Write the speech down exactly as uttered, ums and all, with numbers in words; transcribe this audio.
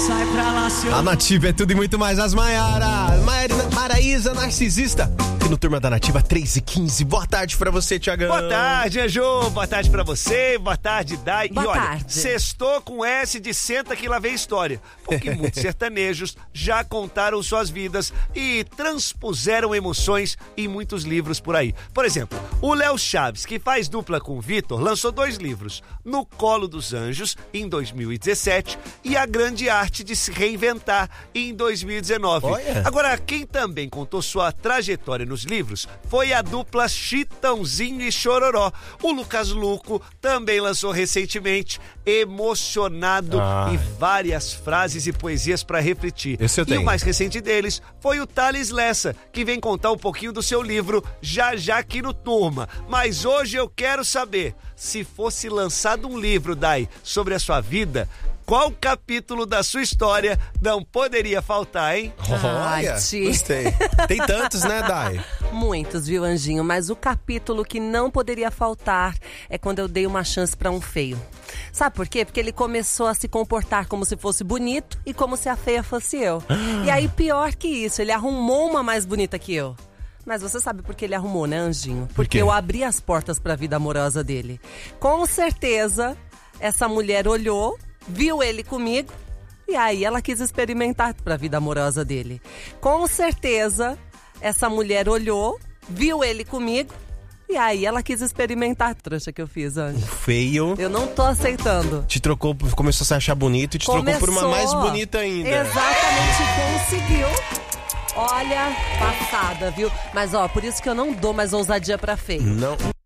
Sai pra lá, seu... A Nativa é tudo e muito mais. As Maiara, Maiara Maraísa, narcisista. E no Turma da Nativa, três e quinze. Boa tarde pra você, Tiagão. Boa tarde, Anjo. Boa tarde pra você. Boa tarde, Dai. Boa e olha, tarde. sextou com S de senta que lá vem história. Porque muitos sertanejos já contaram suas vidas e transpuseram emoções em muitos livros por aí. Por exemplo, o Léo Chaves, que faz dupla com o Vitor, lançou dois livros. No Colo dos Anjos, em dois mil e dezessete, e A Grande Arte de Se Reinventar, em dois mil e dezenove. Olha. Agora, quem também contou sua trajetória nos livros foi a dupla Chitãozinho e Chororó. O Lucas Luco também lançou recentemente Emocionado Ai. e várias frases e poesias para refletir. Esse eu e tenho. o mais recente deles foi o Thales Lessa, que vem contar um pouquinho do seu livro já já aqui no Turma. Mas hoje eu quero saber, se fosse lançado um livro, Dai, sobre a sua vida, qual capítulo da sua história não poderia faltar, hein? Olha, Ai, Ti. gostei. Tem tantos, né, Dai? Muitos, viu, Anjinho? Mas o capítulo que não poderia faltar é quando eu dei uma chance pra um feio. Sabe por quê? Porque ele começou a se comportar como se fosse bonito e como se a feia fosse eu. E aí, pior que isso, ele arrumou uma mais bonita que eu. Mas você sabe por que ele arrumou, né, Anjinho? Por Porque quê? eu abri as portas pra vida amorosa dele. Com certeza, essa mulher olhou, viu ele comigo e aí ela quis experimentar pra vida amorosa dele. Com certeza, essa mulher olhou, viu ele comigo e aí ela quis experimentar. Trouxa que eu fiz, Anjo. Feio. Eu não tô aceitando. Te trocou, começou a se achar bonito e te trocou por uma mais bonita ainda. Exatamente, conseguiu. Olha, passada, viu? Mas ó, por isso que eu não dou mais ousadia pra feio. Não.